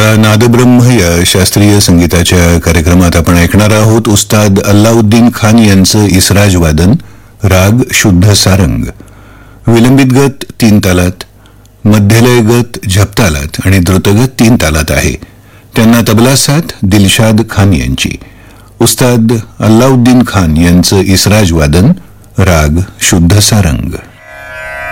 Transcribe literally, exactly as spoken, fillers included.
आता नादब्रह्म या शास्त्रीय संगीताच्या कार्यक्रमात आपण ऐकणार आहोत उस्ताद अल्लाउद्दीन खान यांचं इसराज वादन, राग शुद्ध सारंग. विलंबित गत तीन तालात, मध्यलय गत झपतालात आणि द्रुतगत तीन तालात आहे. त्यांना तबला साथ दिलशाद खान यांची. उस्ताद अल्लाउद्दीन खान यांचं इसराज वादन, राग शुद्ध सारंग.